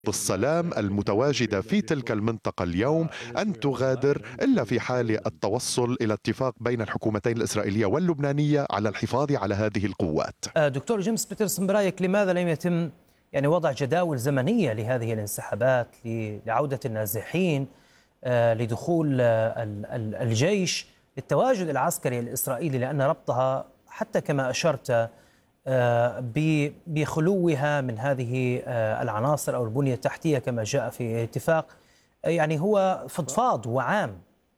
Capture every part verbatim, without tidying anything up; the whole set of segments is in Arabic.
السلام المتواجدة في تلك المنطقة اليوم أن تغادر إلا في حال التوصل إلى اتفاق بين الحكومتين الإسرائيلية واللبنانية على الحفاظ على هذه القوات. دكتور جيمس بيترسون، برأيك لماذا لم يتم يعني وضع جداول زمنية لهذه الانسحابات، لعودة النازحين، لدخول الجيش، للتواجد العسكري الإسرائيلي، لأن ربطها حتى كما أشرت بخلوها من هذه العناصر أو البنية التحتية كما جاء في الاتفاق يعني هو فضفاض وعام؟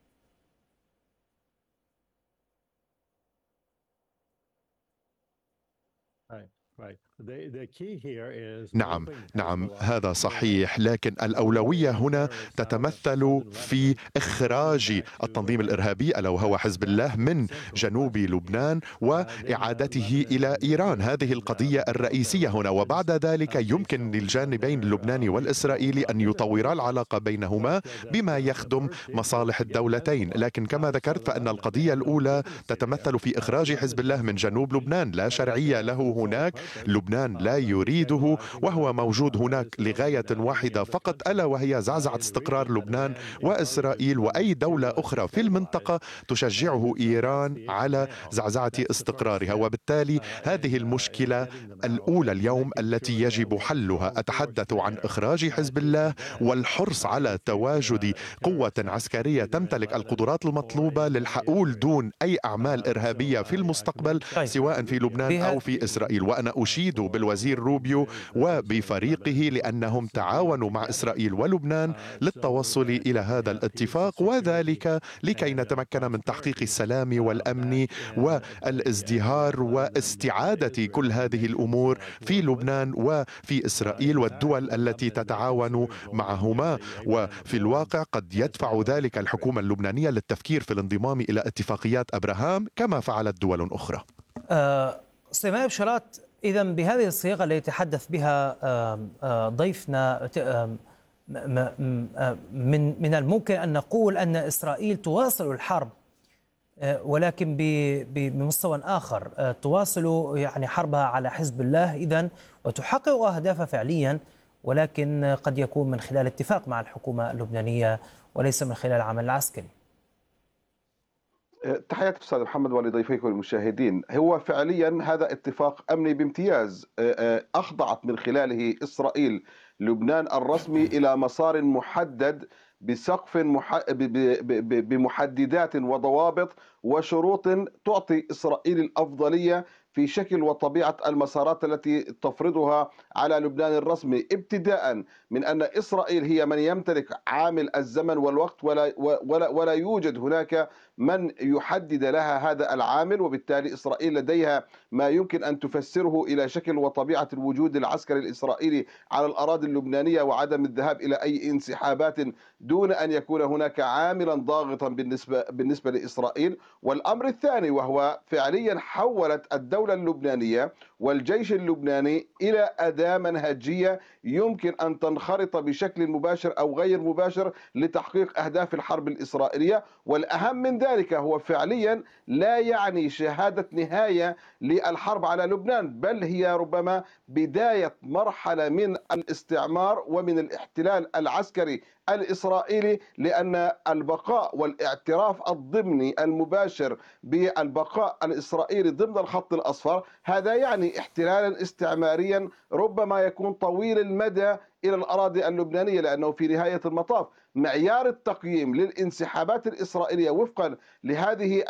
نعم نعم هذا صحيح، لكن الأولوية هنا تتمثل في إخراج التنظيم الإرهابي ألا وهو حزب الله من جنوب لبنان وإعادته إلى إيران. هذه القضية الرئيسية هنا، وبعد ذلك يمكن للجانبين اللبناني والإسرائيلي أن يطورا العلاقة بينهما بما يخدم مصالح الدولتين. لكن كما ذكرت فإن القضية الأولى تتمثل في إخراج حزب الله من جنوب لبنان، لا شرعية له هناك، لبنان لا يريده، وهو موجود هناك لغاية واحدة فقط ألا وهي زعزعة استقرار لبنان، وإسرائيل وأي دولة أخرى في المنطقة تشجعه إيران على زعزعة استقرارها. وبالتالي هذه المشكلة الأولى اليوم التي يجب حلها. أتحدث عن إخراج حزب الله والحرص على تواجد قوة عسكرية تمتلك القدرات المطلوبة للحقول دون أي أعمال إرهابية في المستقبل سواء في لبنان أو في إسرائيل. وأنا أشيد بالوزير روبيو وبفريقه لأنهم تعاونوا مع إسرائيل ولبنان للتوصل إلى هذا الاتفاق، وذلك لكي نتمكن من تحقيق السلام والأمن والازدهار واستعادة كل هذه الأمور في لبنان وفي إسرائيل والدول التي تتعاون معهما. وفي الواقع قد يدفع ذلك الحكومة اللبنانية للتفكير في الانضمام إلى اتفاقيات أبراهام كما فعلت دول أخرى. أه سيماء بشارات، إذا بهذه الصيغة التي يتحدث بها ضيفنا من من الممكن أن نقول أن إسرائيل تواصل الحرب، ولكن بمستوى آخر تواصل يعني حربها على حزب الله إذن وتحقق أهدافها فعليا، ولكن قد يكون من خلال اتفاق مع الحكومة اللبنانية وليس من خلال العمل العسكري. تحياتي أستاذ محمد ولضيفيك والمشاهدين. هو فعليا هذا اتفاق أمني بامتياز أخضعت من خلاله إسرائيل لبنان الرسمي إلى مسار محدد بسقف بمحددات وضوابط وشروط تعطي إسرائيل الأفضلية في شكل وطبيعة المسارات التي تفرضها على لبنان الرسمي، ابتداء من أن إسرائيل هي من يمتلك عامل الزمن والوقت، ولا, ولا, ولا يوجد هناك من يحدد لها هذا العامل، وبالتالي إسرائيل لديها ما يمكن أن تفسره إلى شكل وطبيعة الوجود العسكري الإسرائيلي على الأراضي اللبنانية وعدم الذهاب إلى أي انسحابات دون أن يكون هناك عاملا ضاغطا بالنسبة, بالنسبة لإسرائيل. والأمر الثاني وهو فعليا حولت الدولة اللبنانية والجيش اللبناني إلى أداة منهجية يمكن أن تنخرط بشكل مباشر أو غير مباشر لتحقيق أهداف الحرب الإسرائيلية. والأهم من ذلك هو فعليا لا يعني شهادة نهاية للحرب على لبنان، بل هي ربما بداية مرحلة من الاستعمار ومن الاحتلال العسكري الإسرائيلي، لأن البقاء والاعتراف الضمني المباشر بالبقاء الإسرائيلي ضمن الخط الأصفر هذا يعني احتلالا استعماريا ربما يكون طويل المدى إلى الأراضي اللبنانية، لأنه في نهاية المطاف معيار التقييم للانسحابات الإسرائيلية وفقا لهذه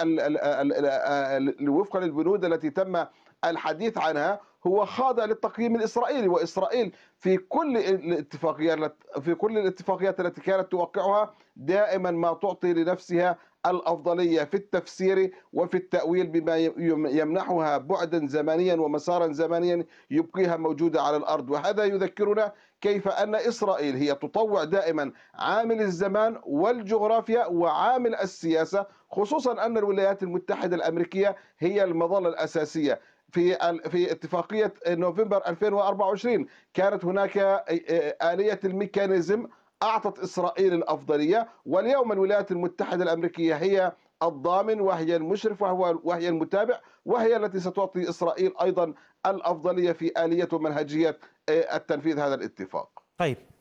وفقا للبنود التي تم الحديث عنها هو خاضع للتقييم الإسرائيلي. وإسرائيل في كل الاتفاقيات في كل الاتفاقيات التي كانت توقعها دائما ما تعطي لنفسها الأفضلية في التفسير وفي التأويل بما يمنحها بعدا زمنيا ومسارا زمنيا يبقيها موجودة على الأرض. وهذا يذكرنا كيف أن إسرائيل هي تطوع دائما عامل الزمان والجغرافيا وعامل السياسة، خصوصا أن الولايات المتحدة الأمريكية هي المظلة الأساسية. في في اتفاقية نوفمبر ألفين وأربعة وعشرين كانت هناك آلية الميكانيزم أعطت إسرائيل الأفضلية، واليوم الولايات المتحدة الأمريكية هي الضامن وهي المشرف وهو وهي المتابع، وهي التي ستعطي إسرائيل أيضا الأفضلية في آلية ومنهجية التنفيذ هذا الاتفاق. طيب